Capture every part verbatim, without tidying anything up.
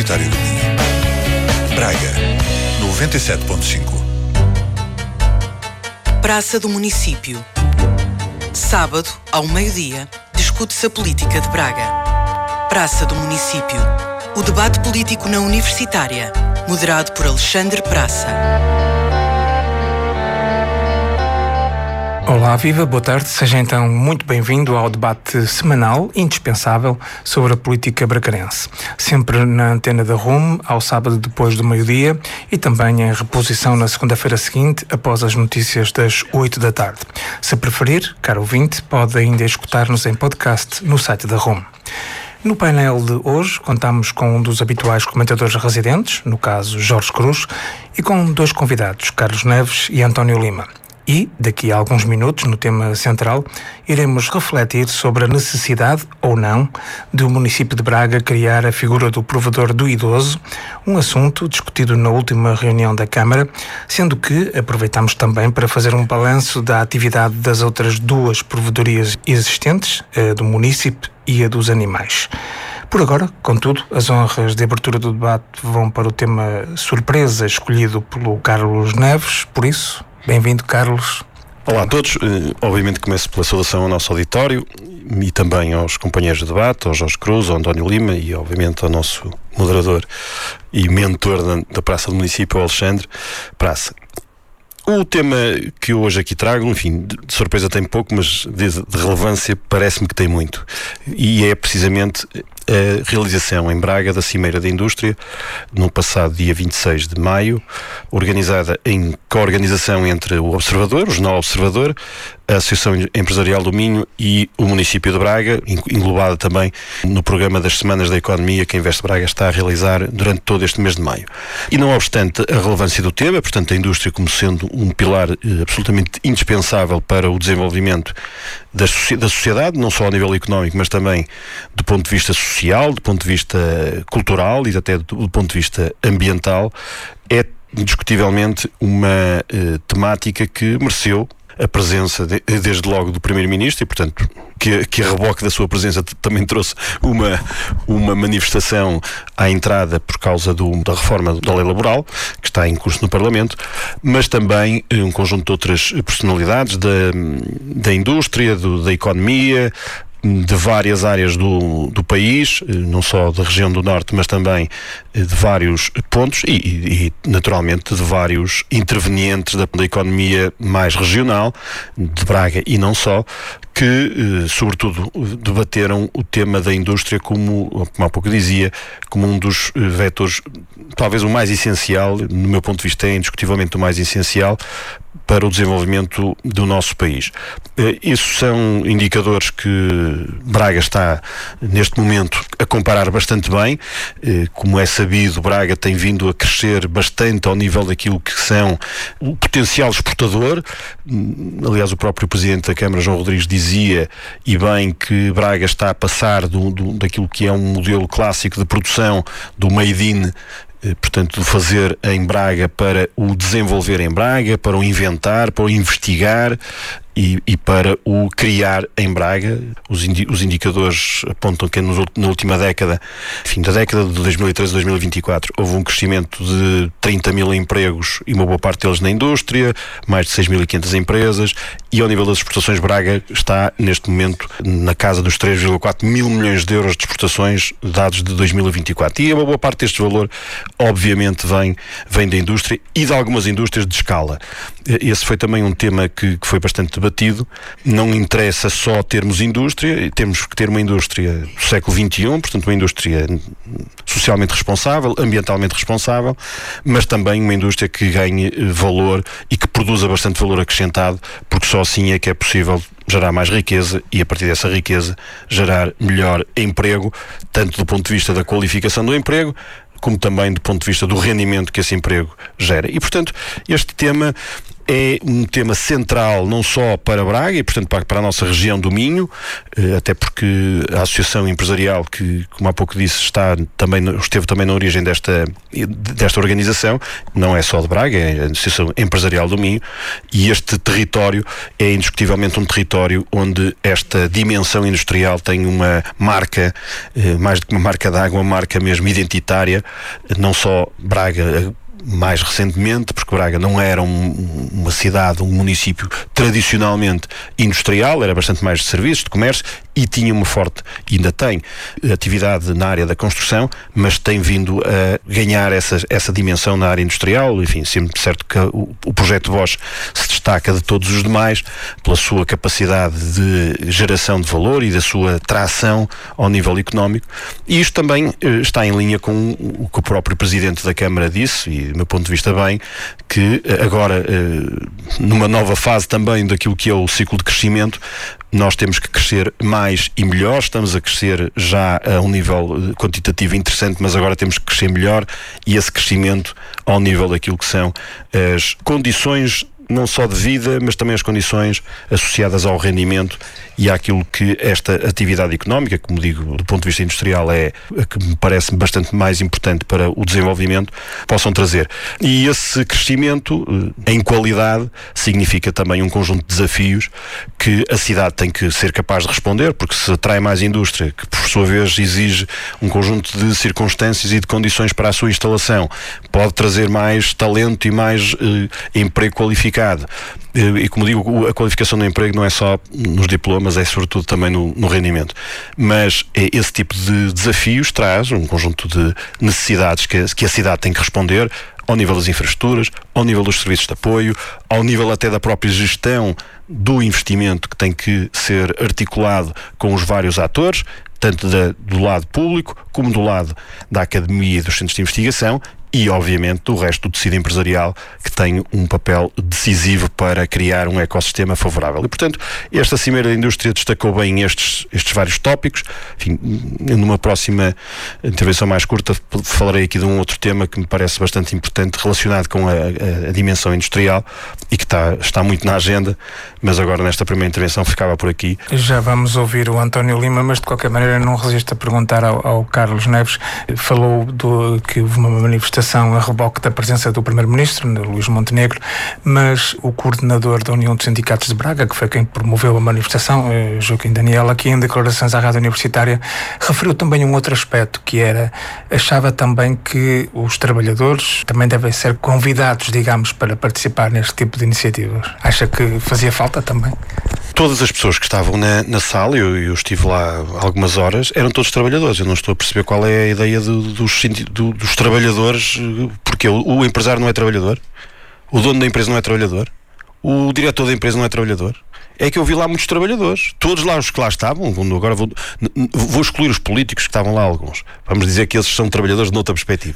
Universitário do Minho. Braga, noventa e sete ponto cinco. Praça do Município. Sábado, ao meio-dia, discute-se a política de Braga. Praça do Município. O debate político na Universitária, moderado por Alexandre Praça. Olá, viva, boa tarde. Seja então muito bem-vindo ao debate semanal indispensável sobre a política bracarense. Sempre na antena da R U M, ao sábado depois do meio-dia e também em reposição na segunda-feira seguinte, após as notícias das oito da tarde. Se preferir, caro ouvinte, pode ainda escutar-nos em podcast no site da R U M. No painel de hoje, contamos com um dos habituais comentadores residentes, no caso Jorge Cruz, e com dois convidados, Carlos Neves e António Lima. E, daqui a alguns minutos, no tema central, iremos refletir sobre a necessidade, ou não, do município de Braga criar a figura do provedor do idoso, um assunto discutido na última reunião da Câmara, sendo que aproveitamos também para fazer um balanço da atividade das outras duas provedorias existentes, a do município e a dos animais. Por agora, contudo, as honras de abertura do debate vão para o tema surpresa escolhido pelo Carlos Neves, por isso, bem-vindo, Carlos. Olá a todos. Uh, obviamente começo pela saudação ao nosso auditório e também aos companheiros de debate, ao Jorge Cruz, ao António Lima e obviamente ao nosso moderador e mentor da, da Praça do Município, Alexandre Praça. O tema que eu hoje aqui trago, enfim, de surpresa tem pouco, mas de, de relevância parece-me que tem muito. E é precisamente a realização em Braga da Cimeira da Indústria, no passado dia vinte e seis de maio, organizada em coorganização entre o Observador, o Jornal Observador, a Associação Empresarial do Minho e o município de Braga, englobada também no programa das Semanas da Economia que a Invest Braga está a realizar durante todo este mês de maio. E não obstante a relevância do tema, portanto a indústria como sendo um pilar eh, absolutamente indispensável para o desenvolvimento da, da sociedade, não só a nível económico, mas também do ponto de vista social, do ponto de vista cultural e até do, do ponto de vista ambiental, é indiscutivelmente uma eh, temática que mereceu a presença, de, desde logo, do Primeiro-Ministro e, portanto, que, que a reboque da sua presença t- também trouxe uma, uma manifestação à entrada por causa do, da reforma da lei laboral, que está em curso no Parlamento, mas também um conjunto de outras personalidades da, da indústria, do, da economia, de várias áreas do, do país, não só da região do Norte, mas também de vários pontos e, e naturalmente, de vários intervenientes da, da economia mais regional, de Braga e não só, que, sobretudo, debateram o tema da indústria como, como há pouco dizia, como um dos vetores, talvez o mais essencial, no meu ponto de vista é indiscutivelmente o mais essencial, para o desenvolvimento do nosso país. Isso são indicadores que Braga está, neste momento, a comparar bastante bem. Como é sabido, Braga tem vindo a crescer bastante ao nível daquilo que são o potencial exportador. Aliás, o próprio Presidente da Câmara, João Rodrigues, dizia, e bem, que Braga está a passar do, do, daquilo que é um modelo clássico de produção do made in, portanto, de fazer em Braga para o desenvolver em Braga, para o inventar, para o investigar e, e para o criar em Braga. Os, indi- os indicadores apontam que nos, na última década, enfim, da década de dois mil e treze a dois mil e vinte e quatro, houve um crescimento de trinta mil empregos e uma boa parte deles na indústria, mais de seis mil e quinhentas empresas, e ao nível das exportações, Braga está neste momento na casa dos três vírgula quatro mil milhões de euros de exportações, dados de dois mil e vinte e quatro. E uma boa parte deste valor, obviamente, vem, vem da indústria e de algumas indústrias de escala. Esse foi também um tema que, que foi bastante debatido. Não interessa só termos indústria, temos que ter uma indústria do século vinte e um, portanto uma indústria socialmente responsável, ambientalmente responsável, mas também uma indústria que ganhe valor e que produza bastante valor acrescentado, porque só assim é que é possível gerar mais riqueza e, a partir dessa riqueza, gerar melhor emprego, tanto do ponto de vista da qualificação do emprego, como também do ponto de vista do rendimento que esse emprego gera. E, portanto, este tema é um tema central não só para Braga e, portanto, para, para a nossa região do Minho, até porque a Associação Empresarial, que, como há pouco disse, está também, esteve também na origem desta, desta organização, não é só de Braga, é a Associação Empresarial do Minho, e este território é indiscutivelmente um território onde esta dimensão industrial tem uma marca, mais do que uma marca d'água, uma marca mesmo identitária, não só Braga mais recentemente, porque Braga não era um, uma cidade, um município tradicionalmente industrial, era bastante mais de serviços, de comércio, e tinha uma forte, ainda tem, atividade na área da construção, mas tem vindo a ganhar essa, essa dimensão na área industrial. Enfim, sempre certo que o, o projeto Bosch se destaca de todos os demais pela sua capacidade de geração de valor e da sua tração ao nível económico, e isto também eh, está em linha com o que o próprio Presidente da Câmara disse, e do meu ponto de vista bem, que agora, eh, numa nova fase também daquilo que é o ciclo de crescimento, nós temos que crescer mais e melhor. Estamos a crescer já a um nível quantitativo interessante, mas agora temos que crescer melhor, e esse crescimento ao nível daquilo que são as condições não só de vida, mas também as condições associadas ao rendimento e àquilo que esta atividade económica, como digo, do ponto de vista industrial, é a que me parece bastante mais importante para o desenvolvimento, possam trazer. E esse crescimento em qualidade significa também um conjunto de desafios que a cidade tem que ser capaz de responder, porque se atrai mais indústria, que por sua vez exige um conjunto de circunstâncias e de condições para a sua instalação, pode trazer mais talento e mais eh, emprego qualificado. E, como digo, a qualificação do emprego não é só nos diplomas, é sobretudo também no, no rendimento. Mas esse tipo de desafios traz um conjunto de necessidades que, que a cidade tem que responder ao nível das infraestruturas, ao nível dos serviços de apoio, ao nível até da própria gestão do investimento, que tem que ser articulado com os vários atores, tanto da, do lado público como do lado da academia e dos centros de investigação, e obviamente do resto do tecido empresarial, que tem um papel decisivo para criar um ecossistema favorável. E portanto, esta Cimeira da Indústria destacou bem estes, estes vários tópicos. Enfim, numa próxima intervenção mais curta falarei aqui de um outro tema que me parece bastante importante, relacionado com a, a, a dimensão industrial, e que está, está muito na agenda, mas agora nesta primeira intervenção ficava por aqui. Já vamos ouvir o António Lima, mas de qualquer maneira não resisto a perguntar ao, ao Carlos Neves. Falou do, que houve uma manifestação a reboque da presença do Primeiro-Ministro, Luís Montenegro, mas o coordenador da União dos Sindicatos de Braga, que foi quem promoveu a manifestação, Joaquim Daniel, aqui em declarações à Rádio Universitária, referiu também um outro aspecto, que era, achava também que os trabalhadores também devem ser convidados, digamos, para participar neste tipo de iniciativas. Acha que fazia falta também? Todas as pessoas que estavam na, na sala, eu, eu estive lá algumas horas, eram todos trabalhadores. Eu não estou a perceber qual é a ideia do, dos, do, dos trabalhadores, porque o, o empresário não é trabalhador, o dono da empresa não é trabalhador, o diretor da empresa não é trabalhador. É que eu vi lá muitos trabalhadores, todos lá os que lá estavam. Agora vou, vou excluir os políticos que estavam lá, alguns. Vamos dizer que esses são trabalhadores de outra perspectiva.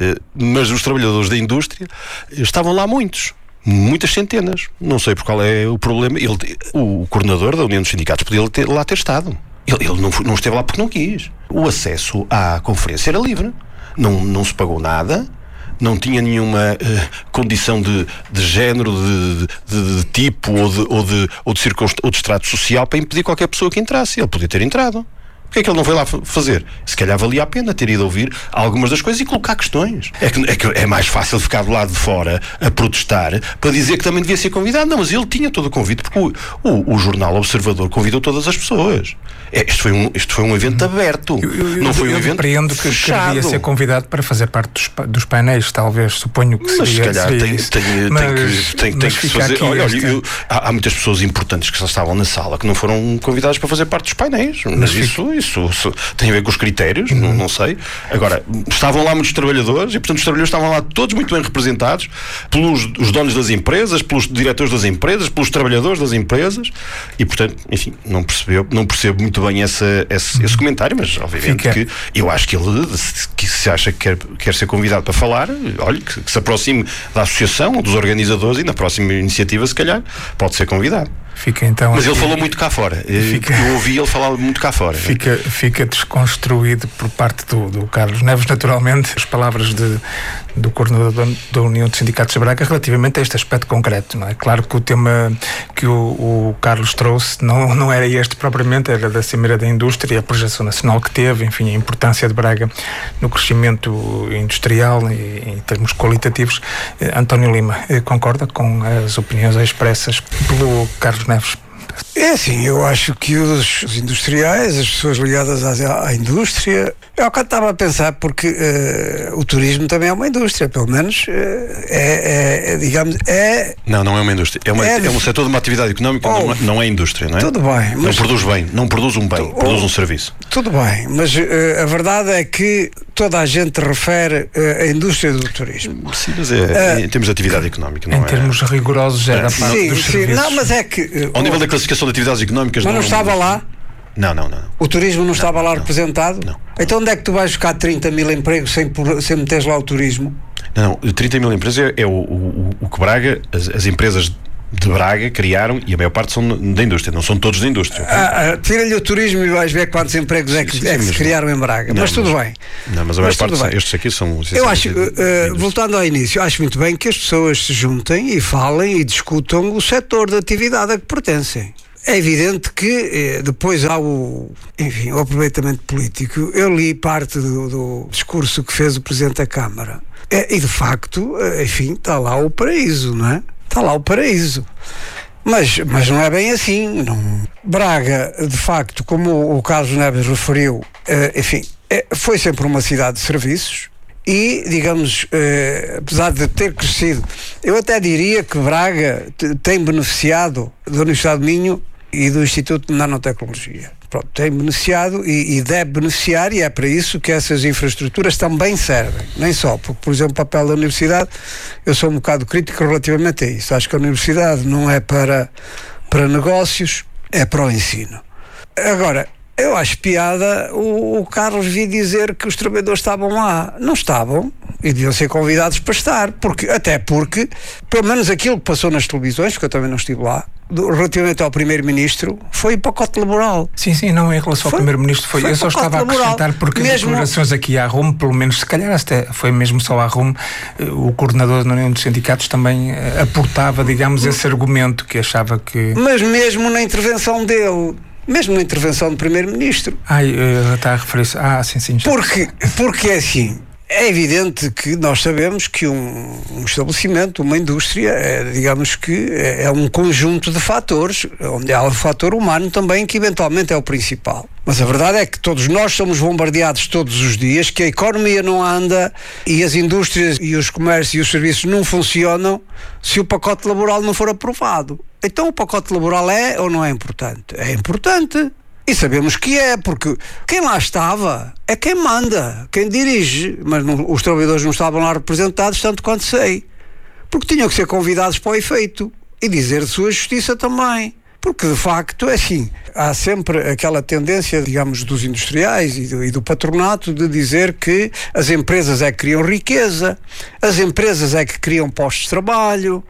Mas os trabalhadores da indústria, estavam lá muitos. Muitas centenas. Não sei por qual é o problema. Ele, o, o coordenador da União dos Sindicatos podia ter, lá ter estado. Ele, ele não, não esteve lá porque não quis. O acesso à conferência era livre. Não, não se pagou nada. Não tinha nenhuma uh, condição de, de género, de, de, de tipo ou de, ou, de, ou, de circunst... ou de extrato social para impedir qualquer pessoa que entrasse. Ele podia ter entrado. Por que é que ele não foi lá fazer? Se calhar valia a pena ter ido ouvir algumas das coisas e colocar questões. É que é, que é mais fácil ficar do lado de fora a protestar para dizer que também devia ser convidado. Não, mas ele tinha todo o convite, porque o, o, o jornal Observador convidou todas as pessoas. É, isto, foi um, isto foi um evento aberto. Eu, eu, não foi um eu evento compreendo que, que devia ser convidado para fazer parte dos, dos painéis, talvez, suponho que seria. Mas se calhar seria tem, isso. tem, mas, tem que, tem, tem que se fazer. Olha, olha, eu, há, há muitas pessoas importantes que já estavam na sala que não foram convidadas para fazer parte dos painéis. Mas, mas isso, isso, isso tem a ver com os critérios, uhum. não, não sei. Agora, estavam lá muitos trabalhadores e, portanto, os trabalhadores estavam lá todos muito bem representados pelos os donos das empresas, pelos diretores das empresas, pelos trabalhadores das empresas e, portanto, enfim, não percebeu, não percebo muito bem essa, esse, esse comentário, mas obviamente Fica. que eu acho que ele, que se acha que quer, quer ser convidado para falar, olha, que, que se aproxime da associação ou dos organizadores e na próxima iniciativa, se calhar, pode ser convidado. Fica, então, Mas aqui, ele falou muito cá fora. Fica, eu ouvi ele falar muito cá fora. Fica, fica desconstruído por parte do, do Carlos Neves, naturalmente, as palavras de, do coordenador da União de Sindicatos de Braga relativamente a este aspecto concreto, não é? Claro que o tema que o, o Carlos trouxe não, não era este propriamente, era da Cimeira da Indústria, a projeção nacional que teve, enfim, a importância de Braga no crescimento industrial e em termos qualitativos. Eh, António Lima, eh, concorda com as opiniões expressas pelo Carlos Neves? É assim, eu acho que os, os industriais, as pessoas ligadas à, à indústria, é o que eu estava a pensar, porque uh, o turismo também é uma indústria, pelo menos uh, é, é, digamos, é... Não, não é uma indústria, é, uma, é, é um setor de uma atividade económica, oh, não, é, não é indústria, não é? Tudo bem. Mas, não produz bem, não produz um bem, tu, produz um serviço. Tudo bem, mas uh, a verdade é que toda a gente refere uh, a indústria do turismo. Sim, mas é, uh, em termos de atividade económica, não em é? Em termos rigorosos era a parte sim, dos sim, serviços. Não, mas é que... Uh, Ao nível da classificação de atividades económicas... Mas não, não estava lá? Não, não, não. O turismo não, não estava lá não, representado? Não. Então onde é que tu vais buscar trinta mil empregos sem, sem meteres lá o turismo? Não, não, trinta mil empresas é o, o, o que Braga, as, as empresas de Braga criaram, e a maior parte são da indústria, não são todos da indústria. Ah, ah, tira-lhe o turismo e vais ver quantos empregos é que, sim, sim, é que se criaram em Braga. Não, mas tudo mas, bem. Não, mas a maior parte, são, estes aqui são... Eu acho, uh, voltando ao início, acho muito bem que as pessoas se juntem e falem e discutam o setor de atividade a que pertencem. É evidente que eh, depois há o, enfim, o aproveitamento político. Eu li parte do, do discurso que fez o Presidente da Câmara é, e de facto, enfim, está lá o paraíso, não é? Está lá o paraíso. Mas, mas não é bem assim. Não. Braga, de facto, como o Carlos Neves referiu, eh, enfim, eh, foi sempre uma cidade de serviços. E, digamos, eh, apesar de ter crescido, eu até diria que Braga t- tem beneficiado da Universidade de Minho e do Instituto de Nanotecnologia. Pronto, tem beneficiado e, e deve beneficiar, e é para isso que essas infraestruturas também servem. Nem só, porque, por exemplo, o papel da universidade, eu sou um bocado crítico relativamente a isso. Acho que a universidade não é para, para negócios, é para o ensino. Agora, eu acho piada o, o Carlos vir dizer que os trabalhadores estavam lá. Não estavam e deviam ser convidados para estar, porque, até porque, pelo menos aquilo que passou nas televisões, porque eu também não estive lá, do, relativamente ao Primeiro-Ministro, foi o pacote laboral. Sim, sim, não, em relação foi, ao Primeiro-Ministro foi. foi eu só estava a acrescentar laboral. porque mesmo... as declarações aqui à RUM, pelo menos, se calhar até foi mesmo só à RUM, o coordenador da União dos Sindicatos também aportava, digamos, esse argumento que achava que... Mas mesmo na intervenção dele... Mesmo na intervenção do Primeiro-Ministro. Ai, está a referir-se. Ah, sim, sim. Já. Porque, porque é assim, é evidente que nós sabemos que um, um estabelecimento, uma indústria, é, digamos que é, é um conjunto de fatores, onde há o fator humano também, que eventualmente é o principal. Mas a verdade é que todos nós somos bombardeados todos os dias, que a economia não anda e as indústrias e os comércios e os serviços não funcionam se o pacote laboral não for aprovado. Então o pacote laboral é ou não é importante? É importante. E sabemos que é, porque quem lá estava é quem manda, quem dirige. Mas não, os trabalhadores não estavam lá representados, tanto quanto sei. Porque tinham que ser convidados para o efeito. E dizer de sua justiça também. Porque, de facto, é assim, há sempre aquela tendência, digamos, dos industriais e do, e do patronato de dizer que as empresas é que criam riqueza, as empresas é que criam postos de trabalho,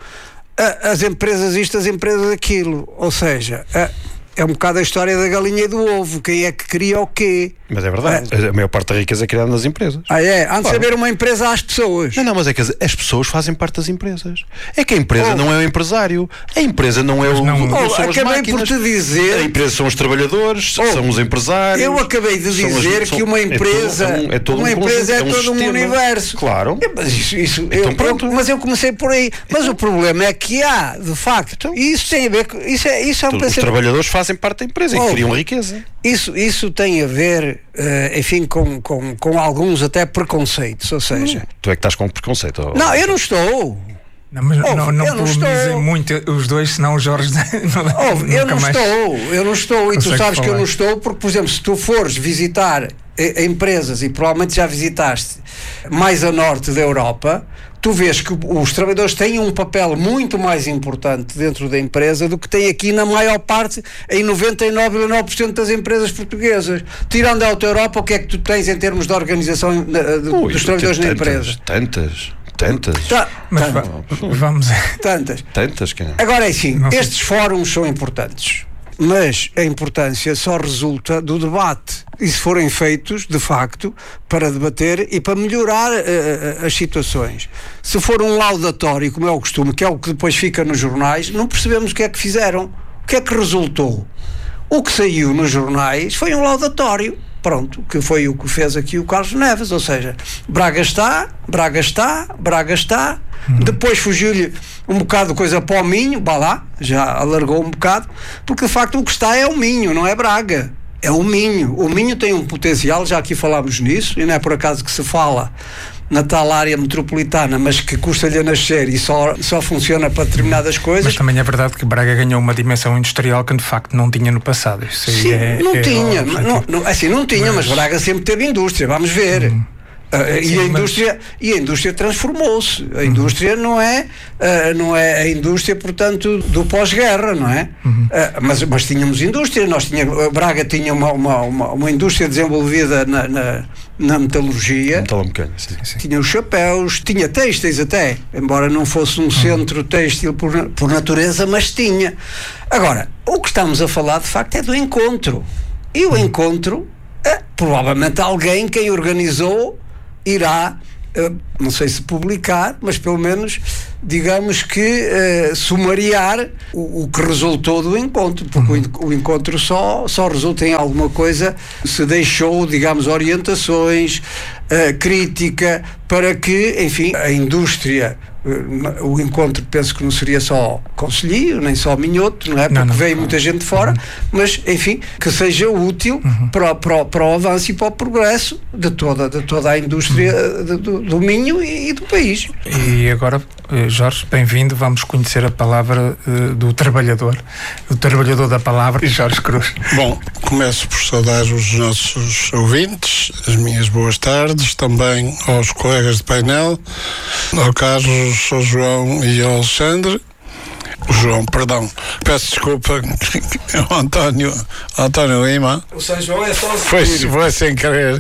a, as empresas isto, as empresas aquilo. Ou seja, a, é um bocado a história da galinha e do ovo. Quem é que cria o quê? Mas é verdade. É. A maior parte da riqueza é criada nas empresas. Ah, é? Antes de claro. haver uma empresa às pessoas. Não, não, mas é que as, as pessoas fazem parte das empresas. É que a empresa oh. não é o empresário. A empresa não é o... Não, não oh, são as acabei máquinas. por te dizer... A empresa são os trabalhadores, oh, são os empresários... Eu acabei de dizer as, que uma empresa... É todo, é todo uma um empresa é, um todo um universo. Claro. É, mas isso... isso então, eu, pronto. Eu, mas eu comecei por aí. Mas então, o problema é que há, de facto... Então, e isso tem a ver com... Isso é, isso é um os pensamento... trabalhadores fazem parte da empresa oh, e criam riqueza. Isso, isso tem a ver, uh, enfim, com, com, com alguns até preconceitos, ou seja... Hum, tu é que estás com preconceito. Ou... Não, eu não estou... Não, mas oh, não, não polemizem muito os dois, senão o Jorge não, oh, eu não estou, eu não estou, e tu sabes falar. Que eu não estou, porque, por exemplo, se tu fores visitar eh, empresas, e provavelmente já visitaste mais a norte da Europa, tu vês que os trabalhadores têm um papel muito mais importante dentro da empresa do que tem aqui na maior parte, em noventa e nove vírgula nove por cento das empresas portuguesas. Tirando a Europa, o que é que tu tens em termos de organização de, de, Ui, dos trabalhadores tantas, na empresa? Tantas. Tantas. Tá, Mas tantas. va- vamos. Tantas. Tantas, cara. Agora é assim, Não sei. estes fóruns são importantes, mas a importância só resulta do debate. E se forem feitos, de facto, para debater e para melhorar uh, as situações. Se for um laudatório, como é o costume, que é o que depois fica nos jornais, não percebemos o que é que fizeram. O que é que resultou? O que saiu nos jornais foi um laudatório. Pronto, que foi o que fez aqui o Carlos Neves, ou seja, Braga está, Braga está, Braga está, uhum. Depois fugiu-lhe um bocado de coisa para o Minho, vá lá, já alargou um bocado, porque de facto o que está é o Minho, não é Braga, é o Minho. O Minho tem um potencial, já aqui falámos nisso, e não é por acaso que se fala na tal área metropolitana, mas que custa-lhe a nascer e só, só funciona para determinadas coisas. Mas também é verdade que Braga ganhou uma dimensão industrial que de facto não tinha no passado. Isso Sim, é, não é tinha, é não, não, assim, não tinha, mas, mas Braga sempre teve indústria, vamos ver. Hum. Uh, Sim, e, a indústria, mas... e a indústria transformou-se. A indústria uhum. não, é, uh, não é a indústria, portanto, do pós-guerra, não é? Uhum. Uh, mas, mas tínhamos indústria. Nós tínhamos, Braga tinha uma, uma, uma, uma indústria desenvolvida na, na, na metalurgia. Metalomecânica, sim, sim. Tinha os chapéus, tinha têxteis até, embora não fosse um uhum. centro têxtil por, por natureza, mas tinha. Agora, o que estamos a falar, de facto, é do encontro. E o uhum. encontro, é, provavelmente alguém, quem organizou, irá, uh, não sei se publicar, mas pelo menos, digamos que uh, sumariar o, o que resultou do encontro, porque uhum. o, o encontro só, só resulta em alguma coisa se deixou, digamos, orientações, uh, crítica, para que, enfim, a indústria, uh, o encontro penso que não seria só conselheiro, nem só minhoto, não é? Porque não, não, veio não. muita gente de fora, uhum. mas, enfim, que seja útil uhum. para, para, para o avanço e para o progresso de toda, de toda a indústria uhum. de, do, do Minho e, e do país. E agora, Jorge, bem-vindo, vamos conhecer a palavra uh, do trabalhador, o trabalhador da palavra, Jorge Cruz. Bom, começo por saudar os nossos ouvintes, as minhas boas tardes, também aos colegas de painel, ao Carlos, ao João e ao Alexandre. O João, perdão, peço desculpa, o António, António Lima. O São João é só foi, foi sem querer.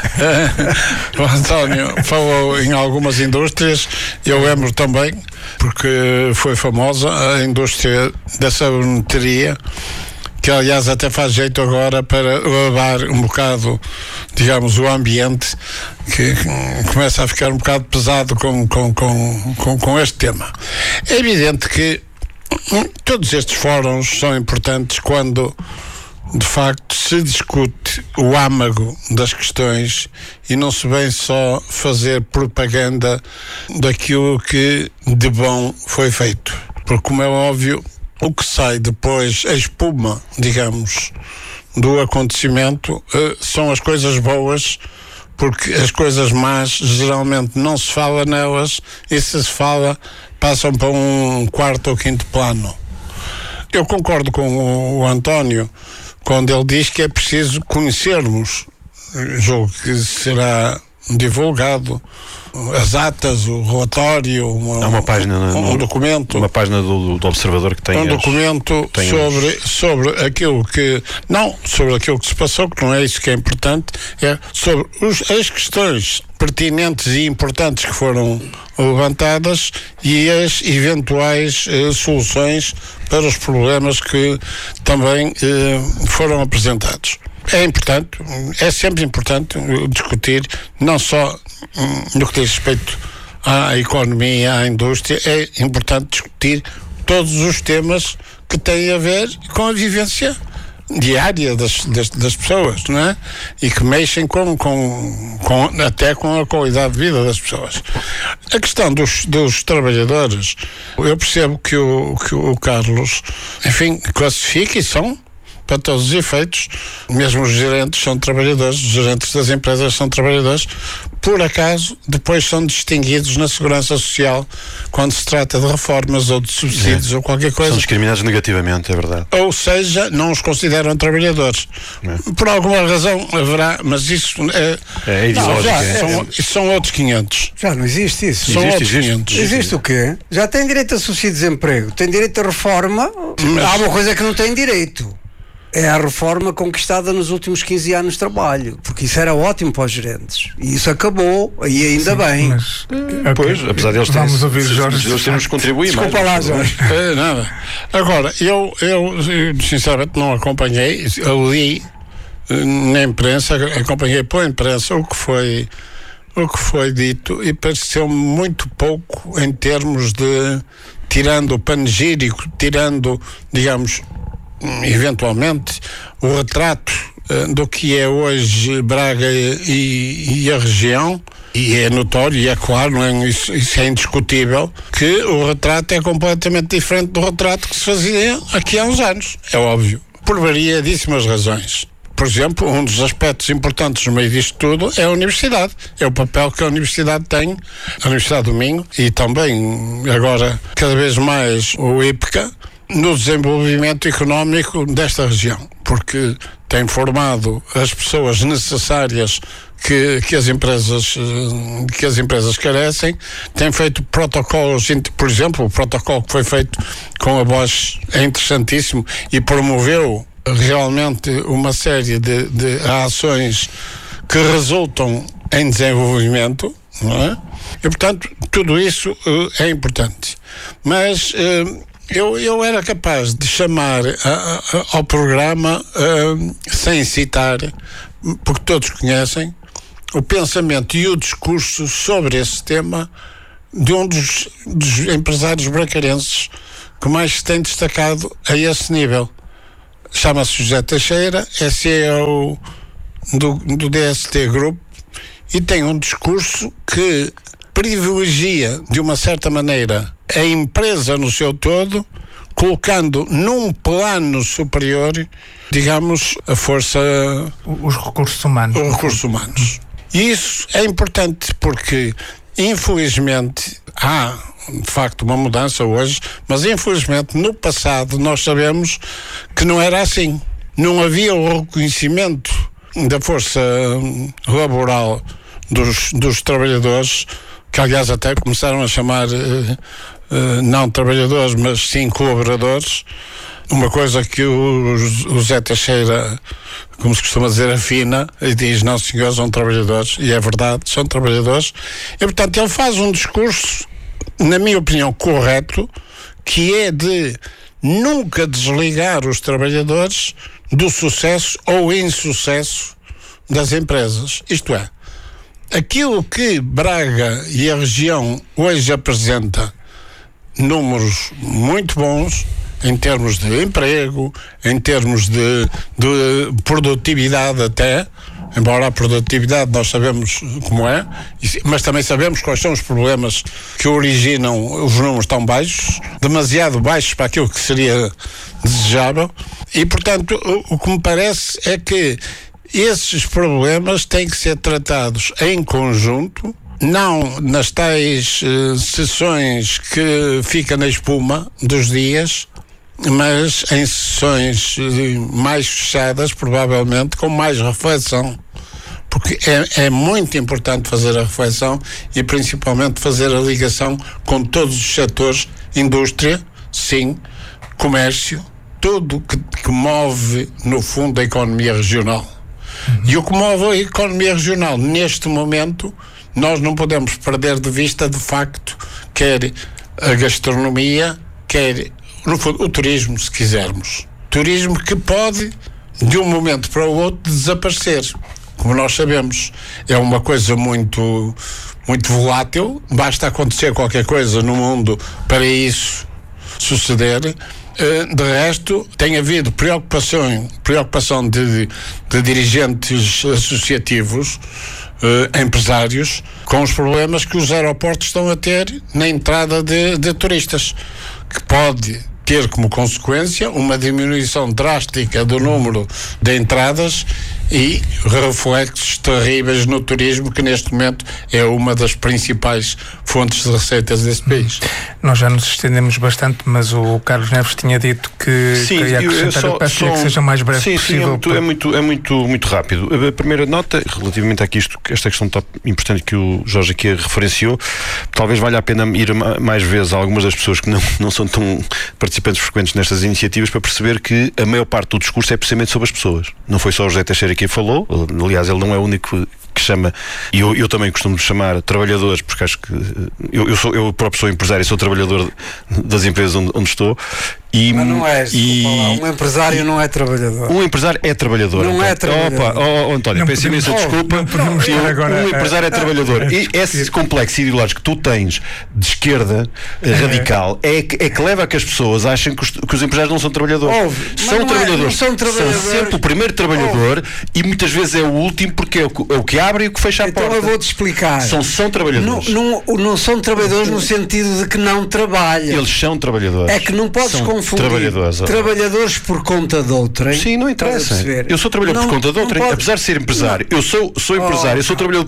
O António falou em algumas indústrias, eu lembro também, porque foi famosa a indústria da saboneteria, que aliás até faz jeito agora para lavar um bocado, digamos, o ambiente, que começa a ficar um bocado pesado com, com, com, com, com este tema. É evidente que todos estes fóruns são importantes quando, de facto, se discute o âmago das questões e não se vem só fazer propaganda daquilo que de bom foi feito. Porque, como é óbvio, o que sai depois, a espuma, digamos, do acontecimento, uh, são as coisas boas, porque as coisas más geralmente não se fala nelas, e se se fala, passam para um quarto ou quinto plano. Eu concordo com o António quando ele diz que é preciso conhecermos, julgo que será divulgado, as atas, o relatório, uma, há uma página um, um no, documento, uma página do, do Observador que tem um as, documento tem sobre as... sobre aquilo que não sobre aquilo que se passou, que não é isso que é importante, é sobre os, as questões pertinentes e importantes que foram levantadas e as eventuais eh, soluções para os problemas que também eh, foram apresentados. É importante, é sempre importante discutir, não só hum, no que diz respeito à economia, à indústria, é importante discutir todos os temas que têm a ver com a vivência diária das, das, das pessoas, não é? E que mexem com, com, com, até com a qualidade de vida das pessoas. A questão dos, dos trabalhadores, eu percebo que o, que o Carlos, enfim, classifica e são, para todos os efeitos, mesmo os gerentes são trabalhadores, os gerentes das empresas são trabalhadores, por acaso, depois são distinguidos na segurança social quando se trata de reformas ou de subsídios é. ou qualquer coisa. São discriminados negativamente, é verdade. Ou seja, não os consideram trabalhadores. É. Por alguma razão haverá, mas isso é... É ideológico. Não, já, é. São, isso são outros quinhentos. Já não existe isso. São existe, outros existe. quinhentos. Existe, existe o quê? Já tem direito a subsídio de desemprego, tem direito a reforma, mas... há uma coisa que não tem direito. é a reforma conquistada nos últimos quinze anos de trabalho, porque isso era ótimo para os gerentes e isso acabou, e ainda Sim, bem mas, okay. Pois, apesar deles terem, vamos ouvir Jorge. Eles temos contribuído mais. Desculpa lá, Jorge. É, nada. Agora, eu, eu sinceramente não acompanhei, eu li na imprensa, acompanhei pela imprensa o que foi o que foi dito e pareceu muito pouco em termos de, tirando o panegírico, tirando, digamos, eventualmente, o retrato uh, do que é hoje Braga e, e a região, e é notório, e é claro, não é, isso, isso é indiscutível, que o retrato é completamente diferente do retrato que se fazia aqui há uns anos, é óbvio, por variedíssimas razões. Por exemplo, um dos aspectos importantes no meio disto tudo é a universidade. É o papel que a universidade tem, a Universidade do Minho, e também, agora, cada vez mais o I P C A, no desenvolvimento económico desta região. Porque tem formado as pessoas necessárias que, que, as, empresas, que as empresas carecem, tem feito protocolos, por exemplo, o protocolo que foi feito com a Bosch é interessantíssimo e promoveu realmente uma série de, de ações que resultam em desenvolvimento, não é? E, portanto, tudo isso uh, é importante. Mas uh, eu, eu era capaz de chamar a, a, ao programa, uh, sem citar, porque todos conhecem, o pensamento e o discurso sobre esse tema de um dos, dos empresários bracarenses que mais se tem destacado a esse nível. Chama-se José Teixeira, é C E O do, do D S T Group e tem um discurso que privilegia, de uma certa maneira, a empresa no seu todo, colocando num plano superior, digamos, a força... Os recursos humanos. Os recursos humanos. E isso é importante porque, infelizmente, há... de facto uma mudança hoje, mas infelizmente no passado nós sabemos que não era assim. Não havia o reconhecimento da força laboral dos, dos trabalhadores, que aliás até começaram a chamar uh, uh, não trabalhadores, mas sim colaboradores. Uma coisa que o, o Zé Teixeira, como se costuma dizer, afina e diz: não, senhores, são trabalhadores, e é verdade, são trabalhadores. E portanto ele faz um discurso, na minha opinião, correto, que é de nunca desligar os trabalhadores do sucesso ou insucesso das empresas. Isto é, aquilo que Braga e a região hoje apresenta, números muito bons em termos de emprego, em termos de, de produtividade até, embora a produtividade nós sabemos como é, mas também sabemos quais são os problemas que originam os números tão baixos, demasiado baixos para aquilo que seria desejável, e portanto o, o que me parece é que esses problemas têm que ser tratados em conjunto, não nas tais uh, sessões que fica na espuma dos dias, mas em sessões uh, mais fechadas, provavelmente, com mais reflexão. Porque é, é muito importante fazer a reflexão e principalmente fazer a ligação com todos os setores, indústria, sim, comércio, tudo que, que move, no fundo, a economia regional. Uhum. E o que move a economia regional, neste momento, nós não podemos perder de vista, de facto, quer a gastronomia, quer, no fundo, o turismo, se quisermos. Turismo que pode, de um momento para o outro, desaparecer. Como nós sabemos, é uma coisa muito, muito volátil, basta acontecer qualquer coisa no mundo para isso suceder. De resto, tem havido preocupação, preocupação de, de dirigentes associativos, eh, empresários, com os problemas que os aeroportos estão a ter na entrada de, de turistas, que pode ter como consequência uma diminuição drástica do número de entradas e reflexos terríveis no turismo, que neste momento é uma das principais fontes de receitas desse país. Nós já nos estendemos bastante, mas o Carlos Neves tinha dito que sim, queria acrescentar, eu, eu, eu peço só, que seja mais breve sim, possível. Sim, é muito, é muito, é muito, muito rápido. A primeira nota, relativamente a isto, esta questão tão importante que o Jorge aqui referenciou, talvez valha a pena ir mais vezes a algumas das pessoas que não, não são tão participantes frequentes nestas iniciativas para perceber que a maior parte do discurso é precisamente sobre as pessoas. Não foi só o José Teixeira que falou, aliás, ele não é o único que chama, e eu, eu também costumo chamar trabalhadores, porque acho que eu, eu, sou, eu próprio sou empresário, sou trabalhador das empresas onde, onde estou. E, Mas não és, e, lá, um empresário não é trabalhador. Um empresário é trabalhador. Não então. é trabalhador. Opa, oh, oh, António, não peço imensa desculpa. Não, não eu, agora, um empresário é trabalhador. E esse complexo ideológico que tu tens de esquerda é. radical é que, é que leva a que as pessoas achem que os, que os empresários não são trabalhadores. Ouve, são, não trabalhadores. É, não são trabalhadores. São sempre o primeiro trabalhador. Ouve. E muitas vezes é o último, porque é o, é o que abre e o que fecha a então porta. Então eu vou-te explicar. São, são trabalhadores. Não, não, não são trabalhadores no sentido de que não trabalham. Eles são trabalhadores. É que não podes são confundir trabalhadores. trabalhadores por conta de outrem. Sim, não interessa. Eu sou trabalhador não, por conta de outrem. Pode... Apesar de ser empresário, não. eu sou, sou empresário, oh, eu sou trabalhador